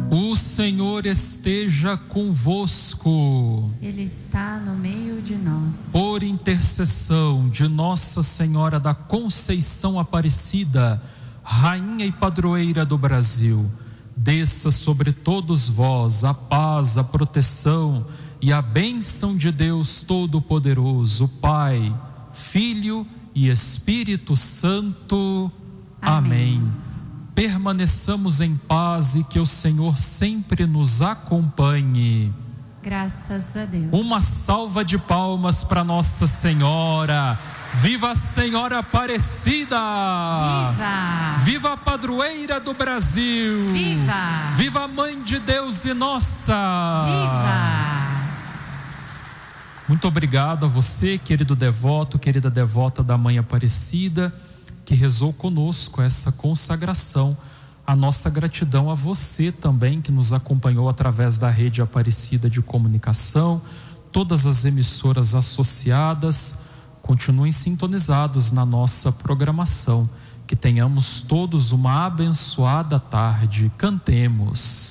O Senhor esteja convosco. Ele está no meio de nós. Por intercessão de Nossa Senhora da Conceição Aparecida, Rainha e Padroeira do Brasil, desça sobre todos vós a paz, a proteção e a bênção de Deus Todo-Poderoso, Pai, Filho e Espírito Santo. Amém. Permaneçamos em paz e que o Senhor sempre nos acompanhe. Graças a Deus. Uma salva de palmas para Nossa Senhora. Viva a Senhora Aparecida! Viva! Viva a Padroeira do Brasil! Viva! Viva a Mãe de Deus e nossa! Viva! Muito obrigado a você, querido devoto, querida devota da Mãe Aparecida, que rezou conosco essa consagração. A nossa gratidão a você também, que nos acompanhou através da rede Aparecida de comunicação, todas as emissoras associadas. Continuem sintonizados na nossa programação. Que tenhamos todos uma abençoada tarde. Cantemos.